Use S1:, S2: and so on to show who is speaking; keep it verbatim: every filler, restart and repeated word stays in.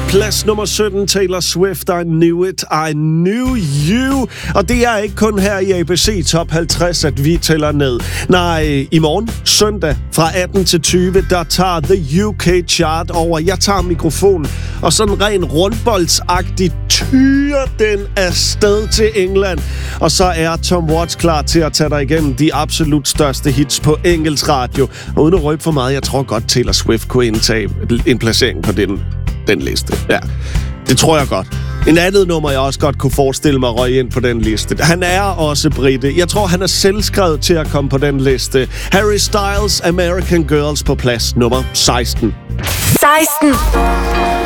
S1: Plads nummer sytten, Taylor Swift, I Knew It, I Knew You. Og det er ikke kun her i A B C Top halvtreds, at vi tæller ned. Nej, i morgen, søndag, fra atten til tyve, der tager The U K Chart over. Jeg tager mikrofonen, og sådan ren rundboldsagtigt tyrer den afsted til England. Og så er Tom Watts klar til at tage dig igennem de absolut største hits på engelsk radio. Og uden at røbe for meget, jeg tror godt, Taylor Swift kunne indtage en placering på den, den liste. Ja, det tror jeg godt. En andet nummer, jeg også godt kunne forestille mig røg ind på den liste. Han er også brite. Jeg tror, han er selvskrevet til at komme på den liste. Harry Styles, American Girls på plads nummer seksten.
S2: seksten.